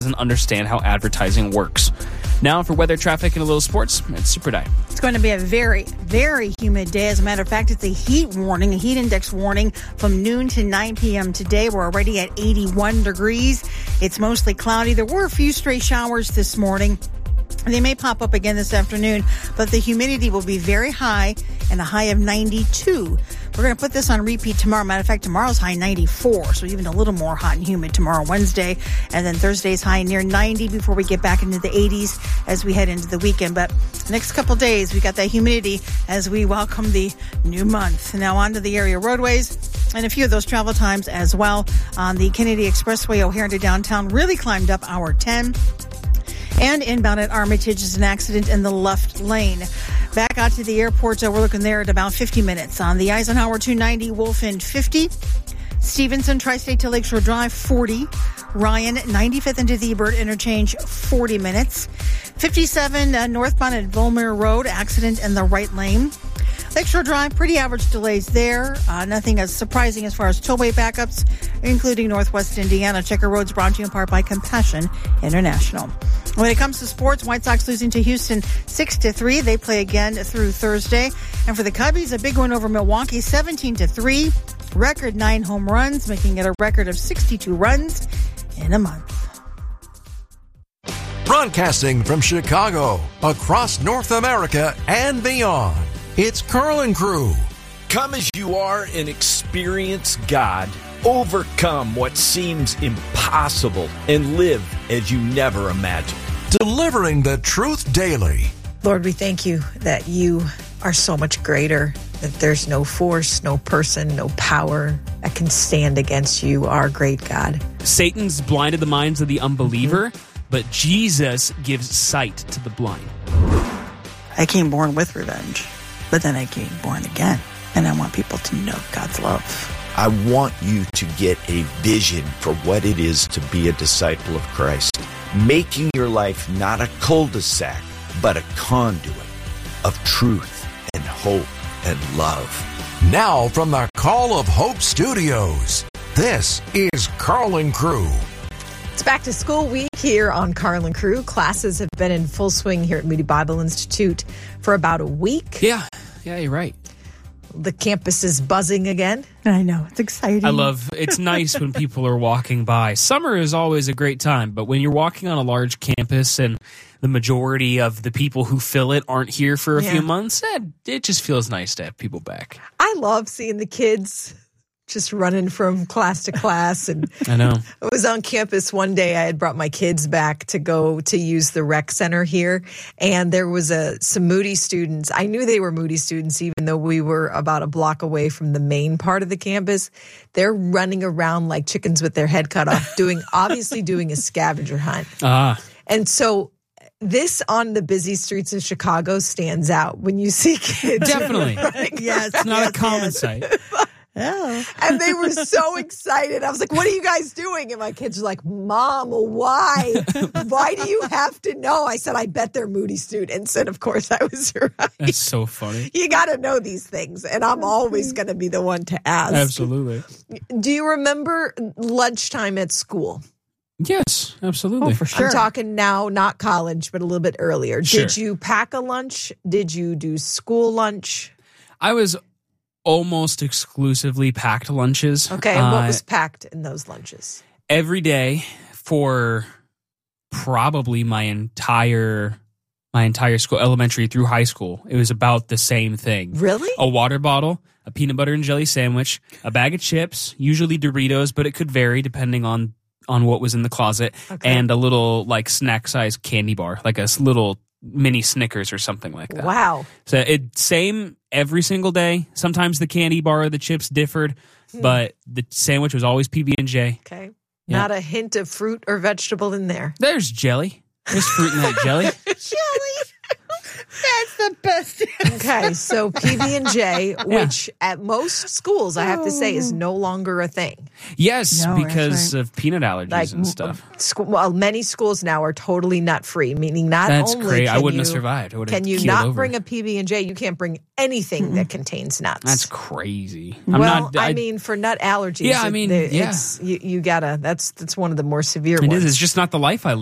doesn't understand how advertising works. Now for weather, traffic, and a little sports, it's Super Di. It's going to be a very, very humid day. As a matter of fact, it's a heat warning, a heat index warning from noon to 9 p.m. today. We're already at 81 degrees. It's mostly cloudy. There were a few stray showers this morning. They may pop up again this afternoon, but the humidity will be very high and a high of 92. We're going to put this on repeat tomorrow. Matter of fact, tomorrow's high 94, so even a little more hot and humid tomorrow, Wednesday. And then Thursday's high near 90 before we get back into the 80s as we head into the weekend. But next couple days, we got that humidity as we welcome the new month. Now on to the area roadways and a few of those travel times as well. On the Kennedy Expressway, O'Hare to downtown really climbed up hour 10. And inbound at Armitage is an accident in the left lane. Back out to the airport, we're looking there at about 50 minutes. On the Eisenhower 290, Wolf End 50. Stevenson, Tri-State to Lakeshore Drive, 40. Ryan, 95th into the Ebert Interchange, 40 minutes. 57 northbound at Volmer Road, accident in the right lane. Lakeshore Drive, pretty average delays there. Nothing as surprising as far as tollway backups, including Northwest Indiana. Checker Road's brought to you in part by Compassion International. When it comes to sports, White Sox losing to Houston 6-3. They play again through Thursday. And for the Cubbies, a big win over Milwaukee 17-3. Record 9 home runs, making it a record of 62 runs in a month. Broadcasting from Chicago, across North America and beyond, it's Carl Crew. Come as you are and experience God. Overcome what seems impossible and live as you never imagined. Delivering the truth daily. Lord, we thank you that you are so much greater, that there's no force, no person, no power that can stand against you, our great God. Satan's blinded the minds of the unbeliever, but Jesus gives sight to the blind. I came born with revenge, but then I came born again. And I want people to know God's love. I want you to get a vision for what it is to be a disciple of Christ, making your life not a cul-de-sac, but a conduit of truth and hope and love. Now from the Call of Hope Studios, this is Carl Crew. It's back to school week here on Carl and Crew. Classes have been in full swing here at Moody Bible Institute for about a week. Yeah, you're right. The campus is buzzing again. I know. It's exciting. It's nice when people are walking by. Summer is always a great time, but when you're walking on a large campus and the majority of the people who fill it aren't here for a few months, it just feels nice to have people back. I love seeing the kids just running from class to class. And I know. I was on campus one day. I had brought my kids back to go to use the rec center here. And there was some Moody students. I knew they were Moody students, even though we were about a block away from the main part of the campus. They're running around like chickens with their head cut off, obviously doing a scavenger hunt. And so this on the busy streets of Chicago stands out when you see kids. Definitely. Yes. It's not a common sight. Oh. And they were so excited. I was like, what are you guys doing? And my kids were like, Mom, why? Why do you have to know? I said, I bet they're Moody students. And of course, I was right. That's so funny. You got to know these things. And I'm always going to be the one to ask. Absolutely. Do you remember lunchtime at school? Yes, absolutely. Oh, for sure. I'm talking now, not college, but a little bit earlier. Sure. Did you pack a lunch? Did you do school lunch? I was almost exclusively packed lunches. Okay, and what was packed in those lunches? Every day for probably my entire school, elementary through high school. It was about the same thing. Really? A water bottle, a peanut butter and jelly sandwich, a bag of chips, usually Doritos, but it could vary depending on what was in the closet, and a little like snack-sized candy bar, like a little mini Snickers or something like that. Wow. So it same every single day. Sometimes the candy bar or the chips differed, but the sandwich was always PB&J. Okay. Yeah. Not a hint of fruit or vegetable in there. There's jelly. There's fruit in that jelly. Jelly. That's the best. Okay, so PB&J, which at most schools, I have to say, is no longer a thing. Yes, No, because that's right. of peanut allergies and stuff. Many schools now are totally nut-free, meaning not That's only crazy. I can wouldn't you, have survived. I would have can you keeled not over. bring a PB&J, you can't bring anything that contains nuts. That's crazy. I mean, for nut allergies, Yeah, I mean, it's, you gotta. That's one of the more severe it ones. is. It's just not the life I